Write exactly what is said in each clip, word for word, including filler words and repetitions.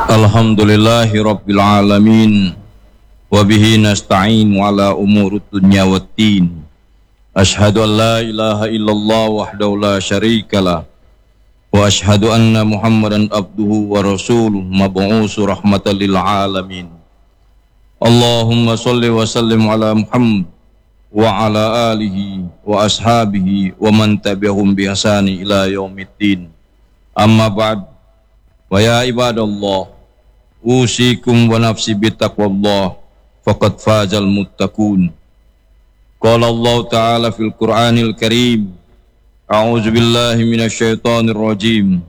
Alhamdulillahi Rabbil Alamin Wabihi nasta'in ala umurud dunya waddin. Ashhadu an la ilaha illallah wahdahu la syarikalah wa ashhadu anna Muhammadan abduhu wa rasuluh mab'usu rahmatan lil alamin. Allahumma salli wa sallim ala Muhammad wa ala alihi wa ashabihi wa man tabi'ahum bi ihsani ila yaumiddin. Amma ba'd. Wa ya ibadallah, usikum wa nafsi bittaqwallah, faqad fazal muttaqun. Qala Allah Ta'ala fil Qur'anil Karim, a'udzu billahi minasy syaithanir rajim.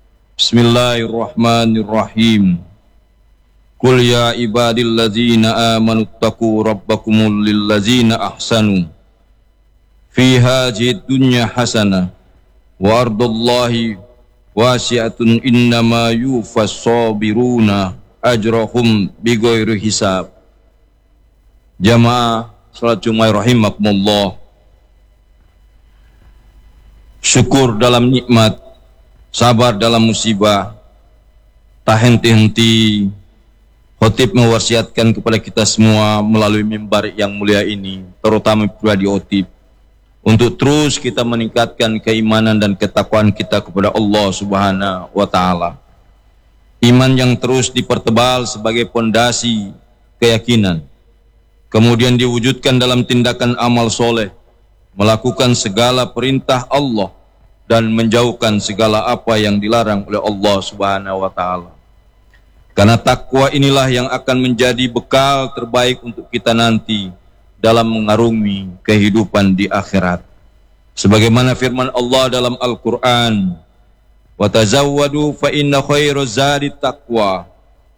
Bismillahirrahmanirrahim. Qul ya ibadilladzina amanu taqu rabbakumul lilladzina ahsanu fi hadhihi dunya hasanah wa ardallahi wasi'atun innama yufas sabiruna ajrahum bighairi hisab. Jamaah salat Jumat rahimakumullah. Syukur dalam nikmat, sabar dalam musibah, tak henti-henti khotib mewasiatkan kepada kita semua melalui mimbar yang mulia ini, terutama pribadi khotib, untuk terus kita meningkatkan keimanan dan ketakwaan kita kepada Allah Subhanahu wa Ta'ala. Iman yang terus dipertebal sebagai pondasi keyakinan, kemudian diwujudkan dalam tindakan amal soleh, melakukan segala perintah Allah dan menjauhkan segala apa yang dilarang oleh Allah Subhanahu wa Ta'ala. Karena takwa inilah yang akan menjadi bekal terbaik untuk kita nanti dalam mengarungi kehidupan di akhirat. Sebagaimana firman Allah dalam Al-Quran, wa tazawwadu fa inna khairaz zadi taqwa.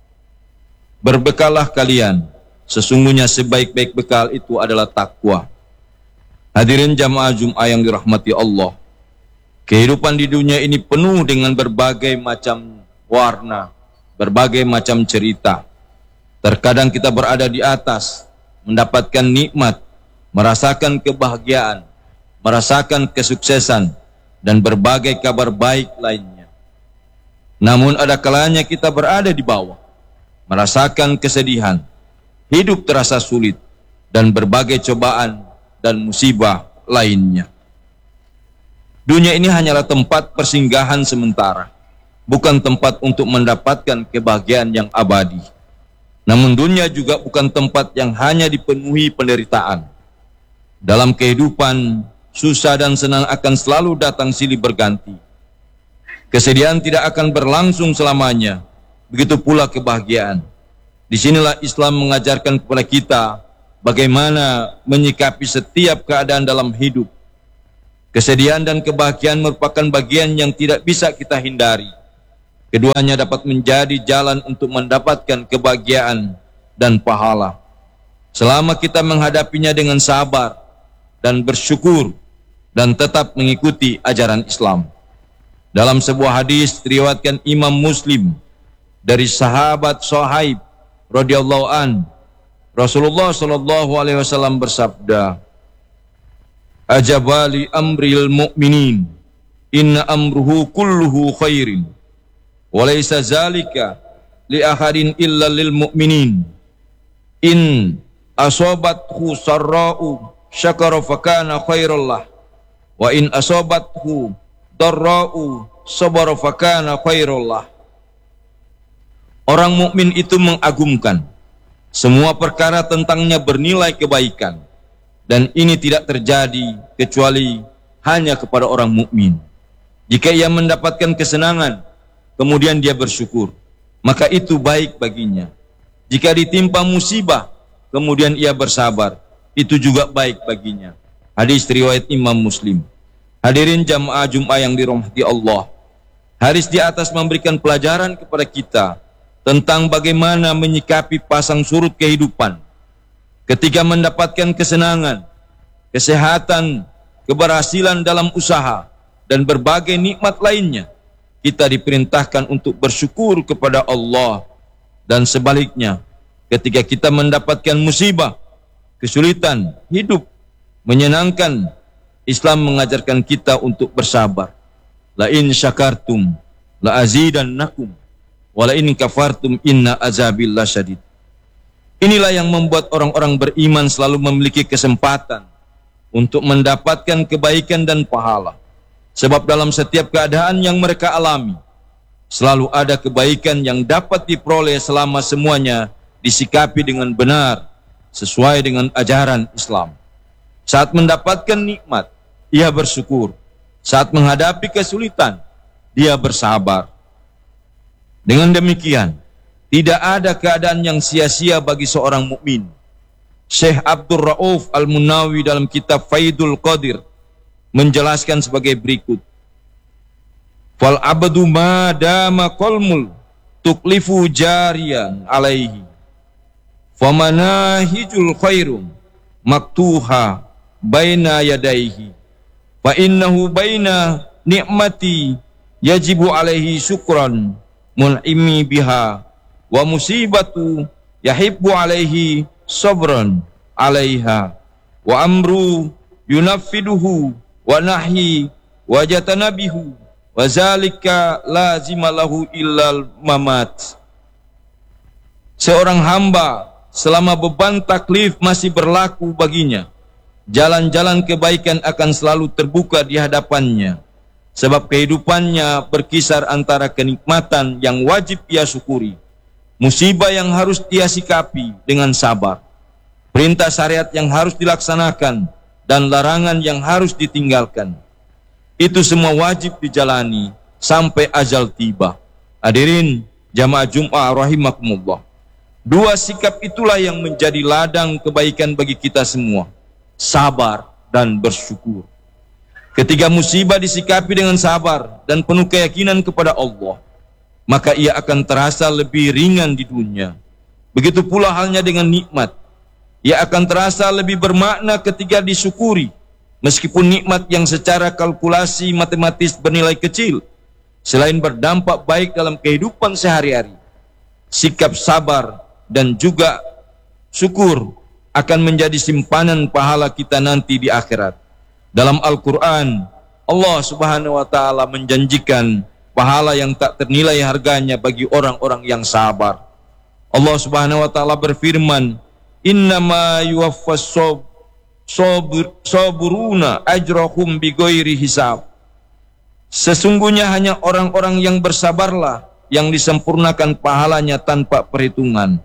Berbekalah kalian, sesungguhnya sebaik-baik bekal itu adalah takwa. Hadirin jamaah Jumat yang dirahmati Allah, kehidupan di dunia ini penuh dengan berbagai macam warna, berbagai macam cerita. Terkadang kita berada di atas, mendapatkan nikmat, merasakan kebahagiaan, merasakan kesuksesan, dan berbagai kabar baik lainnya. Namun ada kalanya kita berada di bawah, merasakan kesedihan, hidup terasa sulit, dan berbagai cobaan dan musibah lainnya. Dunia ini hanyalah tempat persinggahan sementara, bukan tempat untuk mendapatkan kebahagiaan yang abadi. Namun dunia juga bukan tempat yang hanya dipenuhi penderitaan. Dalam kehidupan, susah dan senang akan selalu datang silih berganti. Kesedihan tidak akan berlangsung selamanya, begitu pula kebahagiaan. Disinilah Islam mengajarkan kepada kita bagaimana menyikapi setiap keadaan dalam hidup. Kesedihan dan kebahagiaan merupakan bagian yang tidak bisa kita hindari. Keduanya dapat menjadi jalan untuk mendapatkan kebahagiaan dan pahala. Selama kita menghadapinya dengan sabar dan bersyukur dan tetap mengikuti ajaran Islam. Dalam sebuah hadis diriwayatkan Imam Muslim dari sahabat Suhaib radhiyallahu an, Rasulullah sallallahu alaihi wasallam bersabda, "Ajabali amril mu'minin, inna amruhu kulluhu khairin. Walaysa zalika li ahadin illa lil mu'minin. In asobathu sarra'u syakara fakana khairallah, wa in asobathu darra'u sabara fakana khairallah." Orang mukmin itu mengagumkan semua perkara tentangnya bernilai kebaikan, dan ini tidak terjadi kecuali hanya kepada orang mukmin. Jika ia mendapatkan kesenangan, kemudian dia bersyukur, maka itu baik baginya. Jika ditimpa musibah, kemudian ia bersabar, itu juga baik baginya. Hadis riwayat Imam Muslim. Hadirin jamaah Jumat yang dirahmati Allah, hadis di atas memberikan pelajaran kepada kita tentang bagaimana menyikapi pasang surut kehidupan. Ketika mendapatkan kesenangan, kesehatan, keberhasilan dalam usaha, dan berbagai nikmat lainnya, kita diperintahkan untuk bersyukur kepada Allah. Dan sebaliknya, ketika kita mendapatkan musibah, kesulitan, hidup menyenangkan, Islam mengajarkan kita untuk bersabar. La in syakartum la azidannakum wala in kafartum inna azabil lasyadid. Inilah yang membuat orang-orang beriman selalu memiliki kesempatan untuk mendapatkan kebaikan dan pahala. Sebab dalam setiap keadaan yang mereka alami, selalu ada kebaikan yang dapat diperoleh selama semuanya disikapi dengan benar, sesuai dengan ajaran Islam. Saat mendapatkan nikmat, ia bersyukur. Saat menghadapi kesulitan, dia bersabar. Dengan demikian, tidak ada keadaan yang sia-sia bagi seorang mukmin. Syekh Abdul Rauf Al-Munawi dalam kitab Faidul Qadir menjelaskan sebagai berikut. Fal abdu ma dama qalmul tuklifu jariyan alaihi famanahijul khairum maktuha baina yadaihi fa innahu baina ni'mati yajibu alaihi syukran mun'imi biha wa musibatu yahibbu alaihi sabran alaiha wa amru yunafiduhu wa nahi wa jatanabihu wa zalika lazima lahu illal mamat. Seorang hamba selama beban taklif masih berlaku baginya, jalan-jalan kebaikan akan selalu terbuka di hadapannya, sebab kehidupannya berkisar antara kenikmatan yang wajib ia syukuri, musibah yang harus ia sikapi dengan sabar, perintah syariat yang harus dilaksanakan, dan larangan yang harus ditinggalkan. Itu semua wajib dijalani sampai ajal tiba. Hadirin jamaah Jum'ah rahimakumullah. Dua sikap itulah yang menjadi ladang kebaikan bagi kita semua. Sabar dan bersyukur. Ketika musibah disikapi dengan sabar dan penuh keyakinan kepada Allah, maka ia akan terasa lebih ringan di dunia. Begitu pula halnya dengan nikmat. Ia akan terasa lebih bermakna ketika disyukuri. Meskipun nikmat yang secara kalkulasi matematis bernilai kecil, selain berdampak baik dalam kehidupan sehari-hari, sikap sabar dan juga syukur akan menjadi simpanan pahala kita nanti di akhirat. Dalam Al-Quran, Allah Subhanahu wa Ta'ala menjanjikan pahala yang tak ternilai harganya bagi orang-orang yang sabar. Allah Subhanahu wa Ta'ala berfirman, innama yuwaffas saburuna ajrahum bighairi hisab. Sesungguhnya hanya orang-orang yang bersabarlah yang disempurnakan pahalanya tanpa perhitungan.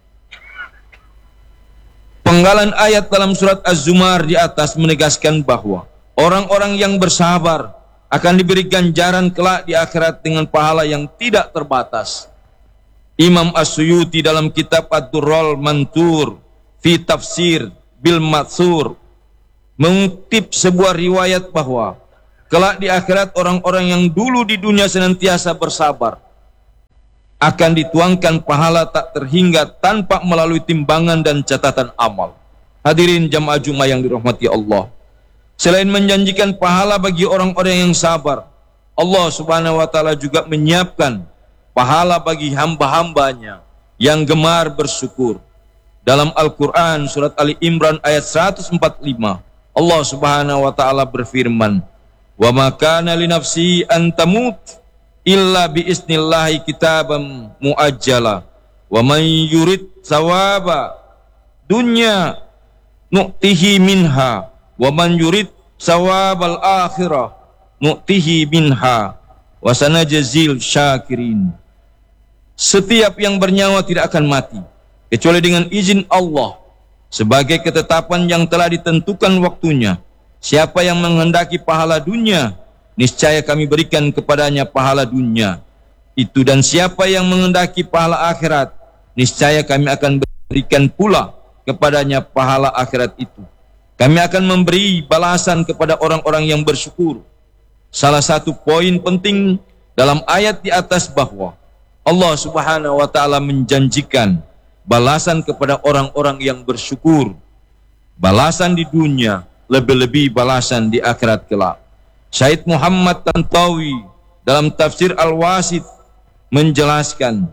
Penggalan ayat dalam surat Az-Zumar di atas menegaskan bahwa orang-orang yang bersabar akan diberi ganjaran kelak di akhirat dengan pahala yang tidak terbatas. Imam As-Suyuti dalam kitab Ad-Durrul Manthur fi tafsir bil Matsur mengutip sebuah riwayat bahwa kelak di akhirat orang-orang yang dulu di dunia senantiasa bersabar akan dituangkan pahala tak terhingga tanpa melalui timbangan dan catatan amal. Hadirin jamaah Jumat yang dirahmati Allah, selain menjanjikan pahala bagi orang-orang yang sabar, Allah Subhanahu wa Ta'ala juga menyiapkan pahala bagi hamba-hambanya yang gemar bersyukur. Dalam Al-Quran surat Ali Imran ayat seratus empat puluh lima, Allah Subhanahu wa Ta'ala berfirman, wa ma kana li nafsi an tamut illa bi isnillahi kitaban muajjala wa man yurid sawaba dunya nu'tihi minha wa man yurid sawabal akhirah nu'tihi minha wa sanajzil syakirin. Setiap yang bernyawa tidak akan mati kecuali dengan izin Allah, sebagai ketetapan yang telah ditentukan waktunya. Siapa yang menghendaki pahala dunia, niscaya kami berikan kepadanya pahala dunia itu, dan siapa yang menghendaki pahala akhirat, niscaya kami akan berikan pula kepadanya pahala akhirat itu. Kami akan memberi balasan kepada orang-orang yang bersyukur. Salah satu poin penting dalam ayat di atas bahwa Allah Subhanahu wa Ta'ala menjanjikan balasan kepada orang-orang yang bersyukur, balasan di dunia, lebih-lebih balasan di akhirat kelak. Syed Muhammad Tantawi dalam tafsir Al-Wasit menjelaskan,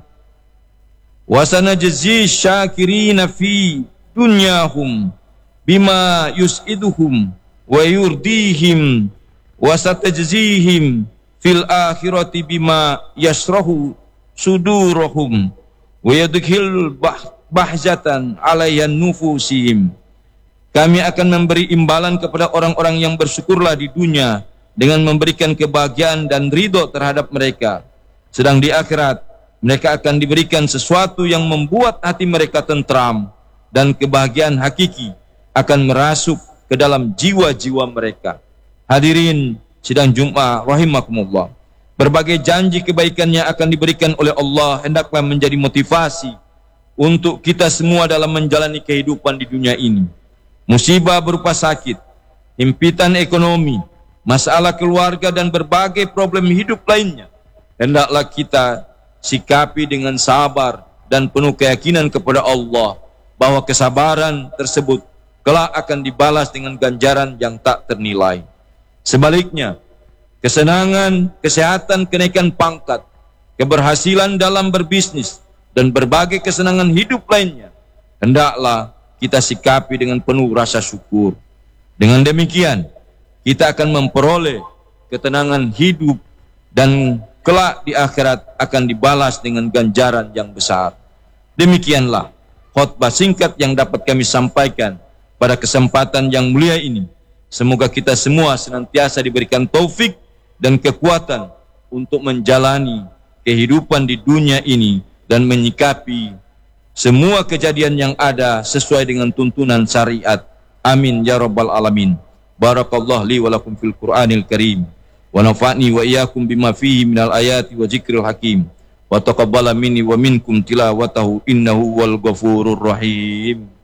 wasana jazi syakirina fi dunyahum bima yus'iduhum wa yurdihim wasatajzihim fil akhirati bima yasrahu sudurahum wa yadkhil bahjatan alayyan nufusihim. Kami akan memberi imbalan kepada orang-orang yang bersyukurlah di dunia dengan memberikan kebahagiaan dan ridho terhadap mereka. Sedang di akhirat mereka akan diberikan sesuatu yang membuat hati mereka tentram, dan kebahagiaan hakiki akan merasuk ke dalam jiwa-jiwa mereka. Hadirin sidang Jumat rahimakumullah, berbagai janji kebaikan yang akan diberikan oleh Allah hendaklah menjadi motivasi untuk kita semua dalam menjalani kehidupan di dunia ini. Musibah berupa sakit, himpitan ekonomi, masalah keluarga, dan berbagai problem hidup lainnya hendaklah kita sikapi dengan sabar dan penuh keyakinan kepada Allah bahwa kesabaran tersebut kelak akan dibalas dengan ganjaran yang tak ternilai. Sebaliknya, kesenangan, kesehatan, kenaikan pangkat, keberhasilan dalam berbisnis, dan berbagai kesenangan hidup lainnya hendaklah kita sikapi dengan penuh rasa syukur. Dengan demikian, kita akan memperoleh ketenangan hidup dan kelak di akhirat akan dibalas dengan ganjaran yang besar. Demikianlah khutbah singkat yang dapat kami sampaikan pada kesempatan yang mulia ini. Semoga kita semua senantiasa diberikan taufik dan kekuatan untuk menjalani kehidupan di dunia ini dan menyikapi semua kejadian yang ada sesuai dengan tuntunan syariat. Amin ya rabbal alamin. Barakallahu li wa lakum fil Qur'anil Karim wa nafa'ni wa iyyakum bima fihi minal ayati wa dzikril hakim wa taqabbala minni wa minkum tilawatahu innahu wal ghafurur rahim.